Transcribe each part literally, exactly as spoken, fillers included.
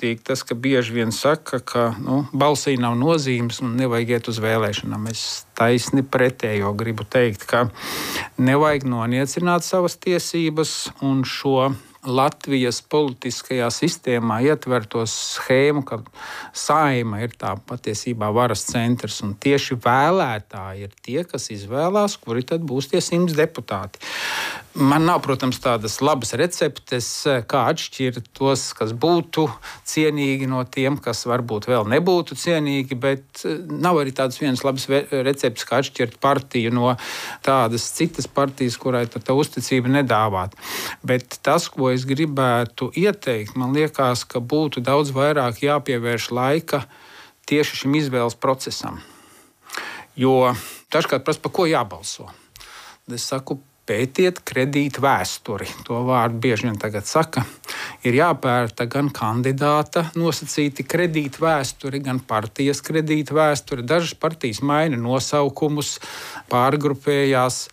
nepatīk tas, ka bieži vien saka, ka nu, balsī nav nozīmes un nevajag iet uz vēlēšanām. Es taisni pretējo gribu teikt, ka nevajag noniecināt savas tiesības un šo Latvijas politiskajā sistēmā ietverto schēmu, ka Saeima ir tā patiesībā varas centrs un tieši vēlētāji ir tie, kas izvēlās, kuri tad būs tie simts deputāti. Man nav, protams, tādas labas receptes, kā atšķirt tos, kas būtu cienīgi no tiem, kas varbūt vēl nebūtu cienīgi, bet nav arī tādas vienas labas receptes, kā atšķirt partiju no tādas citas partijas, kurai tā uzticība nedāvāt. Bet tas, ko es gribētu ieteikt, man liekas, ka būtu daudz vairāk jāpievērš laika tieši šim izvēles procesam. Jo dažkārt prasa, par ko jābalso. Es saku, pētiet kredītu vēsturi. To vārdu bieži vien tagad saka. Ir jāpērta gan kandidāta nosacīti kredītu vēsturi, gan partijas kredītu vēsturi. Dažas partijas maina nosaukumus, pārgrupējās.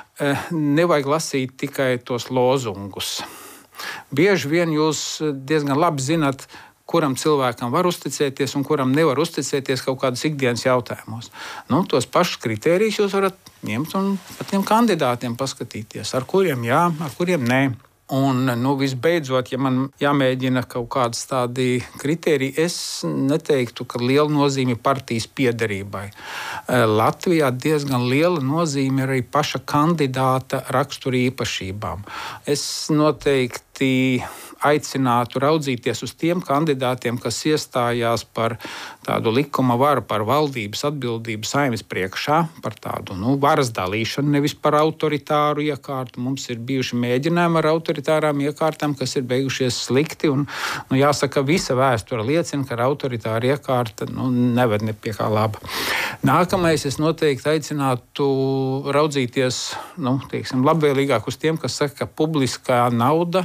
Nevajag lasīt tikai tos lozungus. Bieži vien jūs diezgan labi zināt, kuram cilvēkam var uzticēties un kuram nevar uzticēties kaut kādos ikdienas jautājumos. Nu, tos pašus kritērijus jūs varat ņemt un par tiem kandidātiem paskatīties, ar kuriem jā, ar kuriem nē. Un, nu, visbeidzot, ja man jāmēģina kaut kādas tādi kritēriji, es neteiktu, ka liela nozīme partijas piederībai. Latvijā diezgan liela nozīme ir arī paša kandidāta rakstura īpašībām. Es noteikti aicinātu raudzīties uz tiem kandidātiem, kas iestājās par tādu likuma varu, par valdības atbildību Saeimas priekšā, par tādu nu, varas dalīšanu, nevis par autoritāru iekārtu. Mums ir bijuši mēģinājumi ar autoritārām iekārtām, kas ir beigušies slikti. Un, nu, jāsaka, visa vēsture liecina, ka autoritāra iekārta nu, neved ne pie kā laba. Nākamais es noteikti aicinātu raudzīties nu, teiksim, labvēlīgāk uz tiem, kas saka, ka publiskā nauda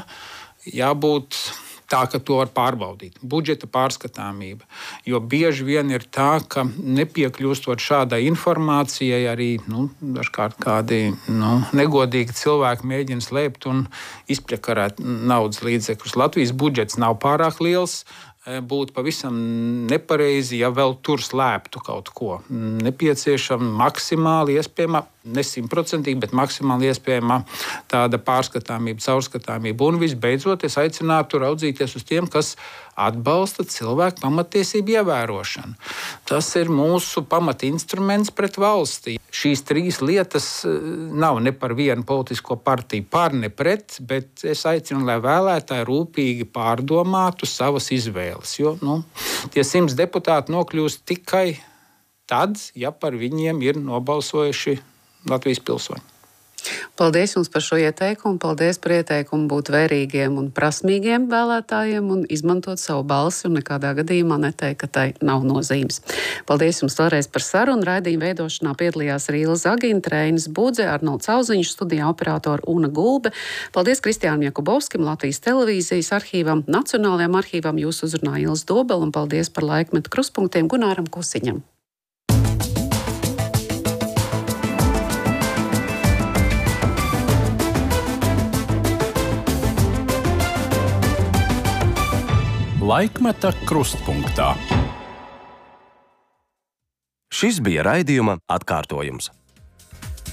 jābūt tā, ka to var pārbaudīt. Budžeta pārskatāmība. Jo bieži vien ir tā, ka nepiekļūstot šādai informācijai, arī nu, dažkārt kādi nu, negodīgi cilvēki mēģina slēpt un izprekarēt naudas līdzekļus. Latvijas budžets nav pārāk liels. Būtu pavisam nepareizi, ja vēl tur slēptu kaut ko. Nepieciešama maksimāli iespējama, ne simtprocentīgi, bet maksimāli iespējama tāda pārskatāmība, caurskatāmība. Un visbeidzot, es aicinātu raudzīties uz tiem, kas atbalsta cilvēku pamatiesību ievērošanu. Tas ir mūsu pamatinstruments pret valsti. Šīs trīs lietas nav ne par vienu politisko partiju par, ne pret, bet es aicinu, lai vēlētāji rūpīgi pārdomātu savas izvēles. Jo nu, tie simts deputāti nokļūst tikai tad, ja par viņiem ir nobalsojuši Latvijas pilsoņi. Paldies jums par šo ieteikumu. Paldies par ieteikumu būt vērīgiem un prasmīgiem vēlētājiem un izmantot savu balsi un nekādā gadījumā neteikt, ka tai nav nozīmes. Paldies jums vēlreiz par sarunu. Raidījuma veidošanā piedalījās Rīla Zagina, Reinis Budze, Arnolds Auziņš, studijā operatora Una Gulbe. Paldies Kristiānam Jakubovskim, Latvijas televīzijas arhīvam, Nacionālajām arhīvam, jūs uzrunāja Ilis Dobela un paldies par laikmetu kruspunktiem Gunāram Kusiņam. Laikmeta krustpunktā. Šis bija raidījuma atkārtojums.